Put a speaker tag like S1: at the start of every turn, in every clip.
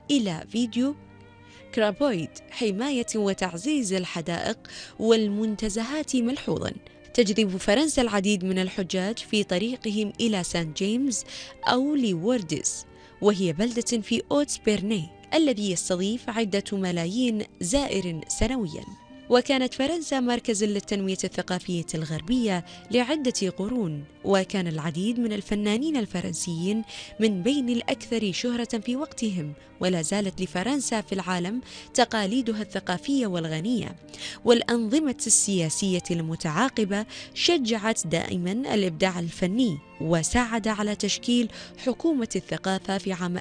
S1: إلى فيديو كرابويد حماية وتعزيز الحدائق والمنتزهات ملحوظاً. تجذب فرنسا العديد من الحجاج في طريقهم إلى سان جيمس أو لوردس، وهي بلدة في أوتس بيرني الذي يستضيف عدة ملايين زائر سنوياً. وكانت فرنسا مركزاً للتنمية الثقافية الغربية لعدة قرون، وكان العديد من الفنانين الفرنسيين من بين الأكثر شهرة في وقتهم، ولا زالت لفرنسا في العالم تقاليدها الثقافية والغنية، والأنظمة السياسية المتعاقبة شجعت دائما الإبداع الفني، وساعد على تشكيل حكومة الثقافة في عام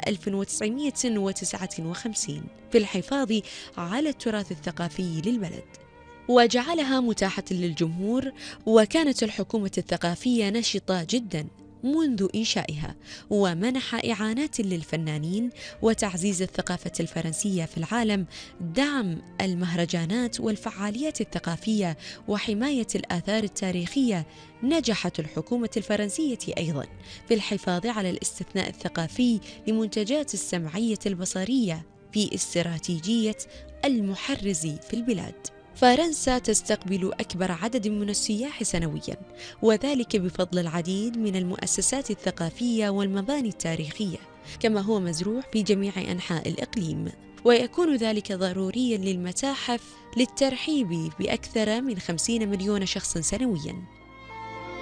S1: 1959 في الحفاظ على التراث الثقافي للبلد وجعلها متاحة للجمهور. وكانت الحكومة الثقافية نشطة جدا منذ إنشائها، ومنح إعانات للفنانين وتعزيز الثقافة الفرنسية في العالم، دعم المهرجانات والفعاليات الثقافية وحماية الآثار التاريخية. نجحت الحكومة الفرنسية أيضا في الحفاظ على الاستثناء الثقافي لمنتجات السمعية البصرية في استراتيجية المحرز في البلاد. فرنسا تستقبل أكبر عدد من السياح سنوياً، وذلك بفضل العديد من المؤسسات الثقافية والمباني التاريخية، كما هو مزروع في جميع أنحاء الإقليم. ويكون ذلك ضرورياً للمتاحف للترحيب بأكثر من 50 مليون شخص سنوياً.